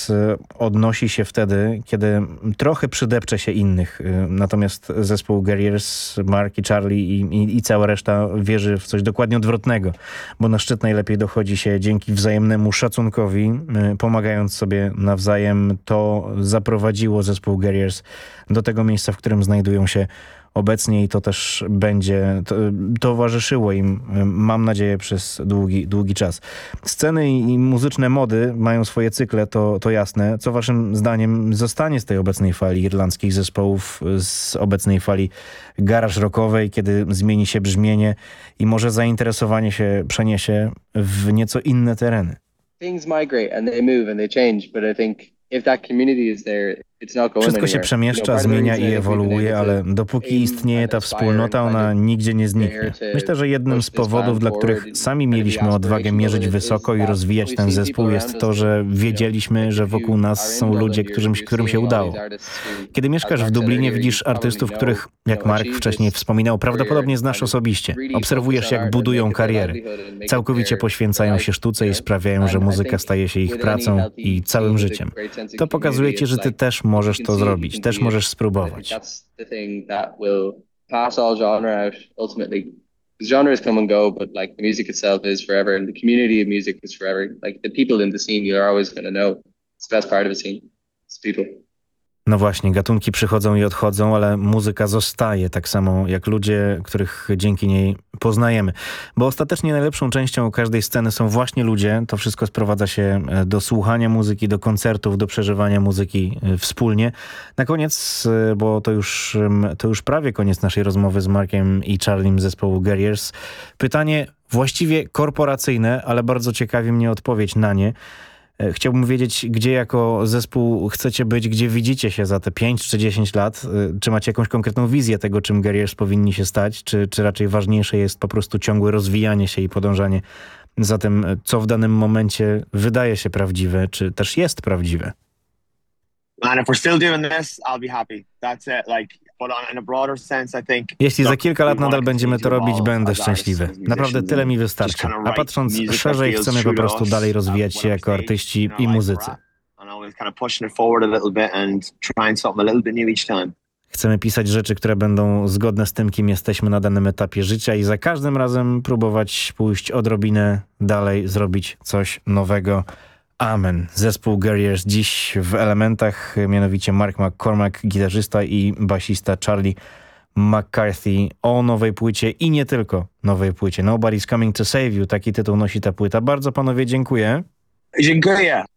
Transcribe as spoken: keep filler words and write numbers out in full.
Garriers odnosi się wtedy, kiedy trochę przydepcze się innych. Natomiast zespół Garriers, Mark i Charlie i, i, i cała reszta wierzy w coś dokładnie odwrotnego, bo na szczyt najlepiej dochodzi się dzięki wzajemnemu szacunkowi, pomagając sobie nawzajem. To zaprowadziło zespół Garriers do tego miejsca, w którym znajdują się obecnie i to też będzie to, towarzyszyło im, mam nadzieję, przez długi, długi czas. Sceny i muzyczne mody mają swoje cykle, to, to jasne. Co waszym zdaniem zostanie z tej obecnej fali irlandzkich zespołów, z obecnej fali garage rockowej, kiedy zmieni się brzmienie i może zainteresowanie się przeniesie w nieco inne tereny? Things migrate and they move and they change, but I think if that community is there, it's not going Wszystko się anywhere. przemieszcza, zmienia i ewoluuje, ale dopóki istnieje ta wspólnota, ona nigdzie nie zniknie. Myślę, że jednym z powodów, dla których sami mieliśmy odwagę mierzyć wysoko i rozwijać ten zespół, jest to, że wiedzieliśmy, że wokół nas są ludzie, którym, którym się udało. Kiedy mieszkasz w Dublinie, widzisz artystów, których, jak Mark wcześniej wspominał, prawdopodobnie znasz osobiście. Obserwujesz, jak budują kariery. Całkowicie poświęcają się sztuce i sprawiają, że muzyka staje się ich pracą i całym życiem. To pokazuje ci, że ty też możesz to zrobić, też możesz spróbować. Genres come and go, but like the music itself is forever, and the community of music is forever. Like the people in the scene, you're always going to know. It's the best part of a scene. It's people. No właśnie, gatunki przychodzą i odchodzą, ale muzyka zostaje, tak samo jak ludzie, których dzięki niej poznajemy. Bo ostatecznie najlepszą częścią każdej sceny są właśnie ludzie. To wszystko sprowadza się do słuchania muzyki, do koncertów, do przeżywania muzyki wspólnie. Na koniec, bo to już, to już prawie koniec naszej rozmowy z Markiem i Charliem z zespołu Garriers. Pytanie właściwie korporacyjne, ale bardzo ciekawi mnie odpowiedź na nie. Chciałbym wiedzieć, gdzie jako zespół chcecie być, gdzie widzicie się za te pięć czy dziesięć lat. Czy macie jakąś konkretną wizję tego, czym Garriers powinni się stać, czy, czy raczej ważniejsze jest po prostu ciągłe rozwijanie się i podążanie za tym, co w danym momencie wydaje się prawdziwe, czy też jest prawdziwe? Man, if we're still doing this, I'll be happy. That's it. Like, but in a broader sense, I think. Jeśli za kilka lat nadal będziemy to robić, będę szczęśliwy. Naprawdę tyle mi wystarczy. A patrząc szerzej, chcemy po prostu dalej rozwijać się jako artyści i muzycy. Chcemy pisać rzeczy, które będą zgodne z tym, kim jesteśmy na danym etapie życia i za każdym razem próbować pójść odrobinę dalej, zrobić coś nowego. Amen. Zespół Garriers dziś w elementach, mianowicie Mark McCormack, gitarzysta, i basista Charlie McCarthy, o nowej płycie i nie tylko nowej płycie. Nobody's Coming to Save You, taki tytuł nosi ta płyta. Bardzo panowie dziękuję. Dziękuję.